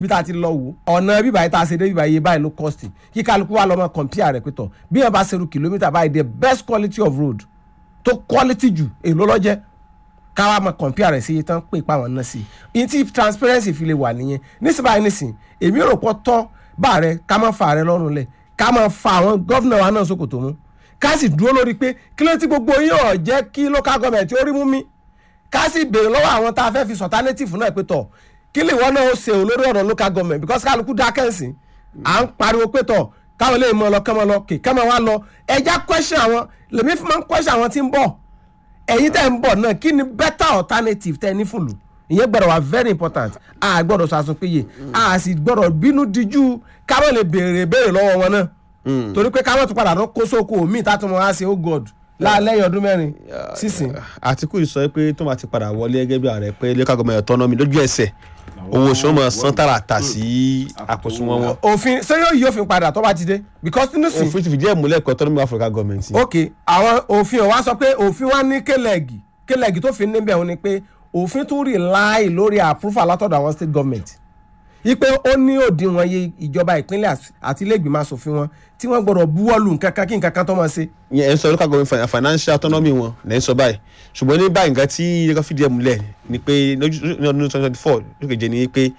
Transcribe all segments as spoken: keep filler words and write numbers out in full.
bí tá a ti lọ wò ọ̀nà bíbáyìí tá a ṣe dé bíbáyìí báyìí ló cost kí kálukú wa lọ mọ compare rẹ̀ pé tọ̀ bí wọ́n bá ṣerú kìlómítà báyìí the best quality of road tó quality jù èlò lọ́jẹ́ káwa mọ compare rẹ̀ sí iye tán pè pa àwọn náà sí i tí transparency fi lè wà nìyẹn nísìbáyìí nísìn èmi rò pọ̀ tọ́ bá rẹ ká má fa rẹ lọ́rùn lẹ̀ ká má fa àwọn gọ́vnà wa náà sókòtò mú ká sì dúró lórí pé kí ló ti gbogbo yín ọ̀ jẹ́ kí local government ó rí mú mi ká sì béèrè lọ́wọ́ àwọn tá a fẹ́ fi sọ alternative náà pé tọ̀ kí lè wọ́n náà ó ṣe olórí ọ̀rọ̀ local government because kálukú dákẹ́ǹsì à ń pariwo pé tọ̀ káwọn lè mọ lọ kẹ́mọ lọ kè kẹ́mọ wá lọ ẹja question àwọn lèmi fi máa ń question àwọn tí ń bọ̀ ẹ̀yin tẹ́ ń bọ̀ náà kí ni better alternative tẹ́ ní fún lù ìyẹn gbọ́dọ̀ wà very important a gbọ́dọ̀ sàsùn péye a sì gbọ́dọ̀ bínú díjú káwọn lè béèrè béèrè lọ́wọ́ wọn náà torí pé káwọn tún padà kó sóko míì tá a tún mọ wá sí oh god láàlẹ́yìn ọdún mẹ́rin sísìn. Àtìkù sọ pé tó máa ti padà wọlé gẹ́gẹ́ bí ààrẹ pé local government autonomy lójú ẹsẹ̀ owó oṣù wọn san tààràtà sí àkóso wọn. òfin ṣé yóò yí òfin padà tó bá ti dé because nínú sí. òfin ti fìdí ẹ̀ múlẹ̀ pé autonomy wà fún local government. ok àwọn òfin ọ̀ wá sọ pé òfin wa ní kélẹ́gì kélẹ́gì tó fi níbẹ̀ òun ni pé òfin tún rely lórí approval látọ̀dọ̀ àwọn state government ipe ó ní òdiwọ̀n iye ìjọba ìpínlẹ̀ àti ilé ìgbìmọ̀ asòfin wọn tí wọ́n gbọ́dọ̀ buwọ́lù nǹkan kan kí nǹkan kan tó máa ṣe. ìyẹn ẹ̀ ń sọ local government financial autonomy wọn lẹ́ ń sọ báyìí ṣùgbọ́n ní báyìí nǹkan tí yẹ́kọ́ fìdí ẹ̀ múlẹ̀ ni pé ní ọdún twenty twenty four lókèjì ni pé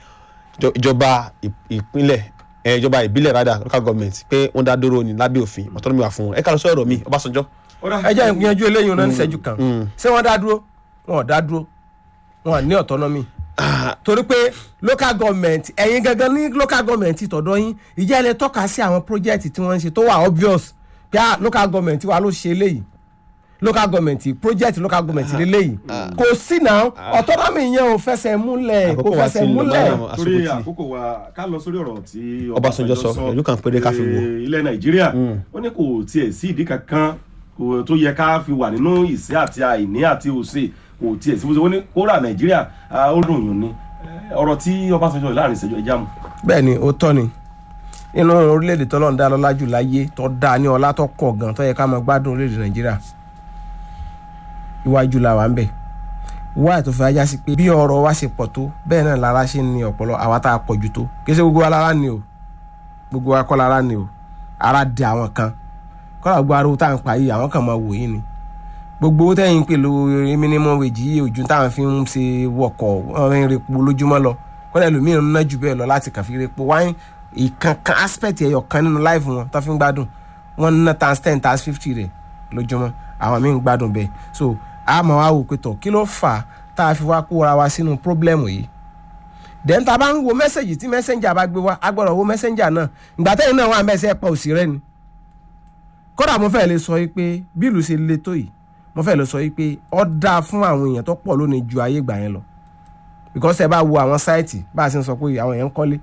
ìjọba ìpínlẹ̀ ìjọba ìbílẹ̀ rádà local government pé wọ́n dá dúró ní lábẹ́ òfin autonomy wà fún wọn ẹ ká lọ sọ̀rọ̀ mi Ọbásanjọ́. ẹ jẹ́ ìgbìyànjú eléyìí náà ní ìṣẹ́jú kan ṣé wọ́n dá dúró wọn ò dá dúró wọn ní autonomy torí pé local government ẹ̀yin gangan ní local government tọ̀dọ̀ yín ìjẹ́ ilẹ̀ tọ́ka sí àwọn project tí wọ́n ń ṣe tó wà obvious pé local government wa ló ṣe eléyìí local government project local government lélẹ́yìí kò sí náà autonomy yẹn ò fẹsẹ̀ múlẹ̀ kò fẹsẹ̀ múlẹ̀. torí àkókò wa ká lọ sórí ọ̀rọ̀ tí Ọbásanjọ́ sọ ìlú kan péré ká fi wò. ilẹ̀ Nàìjíríà ó ní kò tiẹ̀ sí ìdí kankan tó yẹ ká fi wà nínú ìṣẹ́ àti àìní àti òṣè kò tiẹ̀ sí bó ní kóra Nàìjíríà ó dùn yùn ni ọ̀rọ̀ tí Ọbásanjọ́ láàrin ìṣẹ́jọ́ ẹja mu. bẹ́ẹ̀ ni ó tọ́ ni inú orílẹ̀-èdè tọ́lọ́run dá lọ́lá jù láyé tó dáa ní ọlá tó kọ̀ gan tó yẹ ká máa gbádùn orílẹ̀-èdè Nàìjíríà iwájú la wà ń bẹ̀ wá ètò fẹ́ ajá sí pé bí ọrọ̀ wa ṣe pọ̀ tó bẹ́ẹ̀ náà lára ṣe ń ní ọ̀pọ̀lọ àwa tá a pọ̀ jù tó kí ṣe gbogbo wa lára ni o gbogbo wa kọ́ lára ni o ara di àwọn kan kọ́lá gbogbo ariwo tá à ń pa yìí àwọn kan máa wò yín ni gbogbo owó tẹ́yìn pè lórí minimum wage yìí ojú táwọn fi ń ṣe wọkọ̀ ọ̀rìn repo lójúmọ́ lọ kọ́lá ẹlòmíràn ná jù bẹ́ẹ̀ lọ láti kàn fi repo wáyé ìkankan aspect ẹ̀yọ̀ kan nínú life wọn tó fi ń gbádùn wọn ná times ten times fifty rẹ̀ lójúmọ́ àwọn míì ń gbádùn bẹ́ẹ̀ so àmọ́ wa wò pé tọ̀ kí ló fà á tá a fi wá kó ra wa sínú pírọ́blẹ́mù yìí then tá a bá ń wo mẹ́sẹ̀gì tí messenger bá gbé wá a gbọ́dọ̀ wo messenger náà ìgbà tẹ́yìn náà wà mẹ́sẹ̀ pọ̀ òsì rẹ ni kódà mo fẹ́ lè sọ yìí pé bí ìlú ṣe le tó yìí mo fẹ́ lè sọ yìí pé ó dáa fún àwọn èèyàn tó pọ̀ lónìí ju ayé gbà yẹn lọ because ẹ bá wo àwọn sáìtì bá a ṣe ń sọ pé àwọn èèyàn ń kọ́lé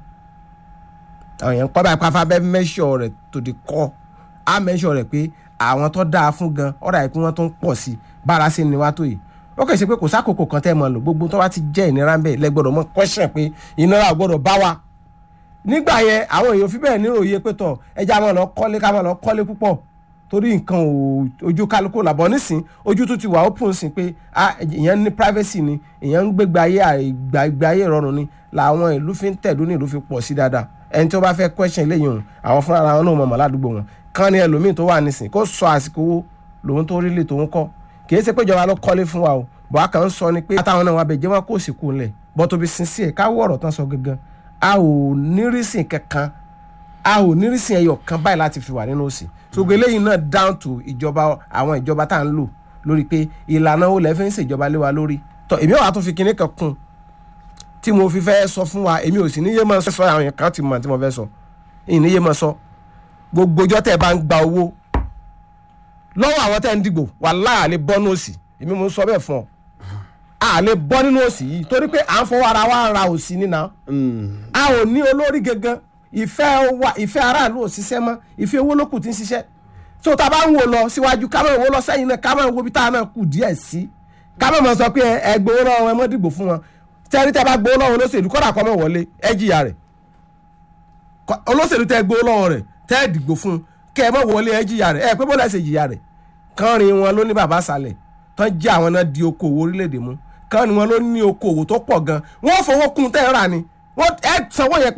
àwọn èèyàn ń kọ́ bá a pàfà bẹ́ẹ̀ mẹ́ṣọ̀ rẹ̀ tó di kọ́ á mẹ́ṣọ̀ rẹ̀ pé àwọn tó dáa fún gan ọ̀rọ̀ àìpín wọn tó ń pọ̀ sí bára sí ni wá tó yìí ó kàn ṣe pé kò sákòókò kan tẹ́ ẹ mọ̀ lò gbogbo tó bá ti jẹ́ ìnira ń bẹ̀ lẹ́gbọ̀dọ̀ mọ́ question pé ìnira gbọ́dọ̀ bá wa nígbà yẹn àwọn èèyàn fi bẹ́ẹ̀ níròyé pé tọ̀ ẹja máa lọ kọ́lé ká máa lọ kọ́lé púpọ̀ torí nǹkan ojú kálukú làbọ̀ nísìn ojú tó ti wà open sí pé èèyàn ní privacy ni èèyàn ń gbégbé ayé àìgbàgbé ayé ìrọ̀rùn ni làwọn ìlú fi ń tẹ̀dó ní ìlú fi pọ̀ sí dáadáa ẹni tó bá fẹ́ question lẹ́yìn òun àwọn fúnra wọn náà mọ̀ ládùúgbò wọn kán ní ẹlòmíì tó wà nísìn kó sọ àsìkò owó lòun tó rí lè tó ń kọ́ kìí ṣe pé ìjọba ló kọ́lé fún wa o bọ́ a kàn ń sọ ni pé àtàwọn náà wà bẹ̀ jẹ́ wọn kó sì kú ńlẹ̀ bọ́ tóbi sínsìn ẹ̀ káwọ́ ọ̀rọ̀ tán sọ gangan a ò nírísìn kankan a ò nírísìn ẹyọ kan báyìí láti fi wà nínú òsì ṣùgbọ́n eléyìí náà down to ìjọba àwọn ìjọba tá à ń lò lórí pé ìlànà ó lẹ́ fi ń ṣèjọba lé wa lórí tọ́ èmi ò wá tó fi kinní kan kún tí mo fi fẹ́ sọ fún wa èmi ò sì níyé máa sọ àwọn kan ti mọ̀ tí mo fẹ́ sọ èyí níyé máa sọ gbogbo ọjọ́ tẹ́ ẹ bá ń gba owó lọ́wọ́ àwọn tẹ́ ń dìgbò wàláhì àlè bọ́ nínú òsì èmi mo sọ bẹ́ẹ̀ fún ọ àlè bọ́ nínú òsì yìí torí pé à ń fọwọ́ ara wa ra òsì nínà a ò ní olórí gangan ìfẹ́ wa ìfẹ́ aráàlú ò ṣiṣẹ́ mọ́ ìfẹ́ owó ló kù tí ń ṣiṣẹ́ tó ta bá ń wò lọ síwájú ká máa wò lọ sẹ́yìn náà ká máa wo bí táwọn náà kù díẹ̀ sí ká máa mọ̀ sọ pé ẹ gbowó lọ́wọ́ ẹ mọ́ dìgbò fún wọn tẹ́rí tẹ́ bá gbowó lọ́wọ́ olóṣèlú kọ́dà kọ́ mọ̀ wọlé ẹ jìyà rẹ̀ olóṣèlú tẹ́ gbowó lọ́wọ́ rẹ̀ tẹ́ dìgbò fún kẹ́ ẹ mọ̀ wọlé ẹ jìyà rẹ̀ ẹ pé bọ́lá ṣe jìyà rẹ̀ kánrin wọn ló ní bàbá sàlẹ̀ tán jẹ́ àwọn náà di okòwò orílẹ̀-èdè mú kánrin wọn ló ní okòwò tó pọ̀ gan wọ́n fowó kún tẹ́ ẹ rà ni wọ́n ẹ sanwó yẹn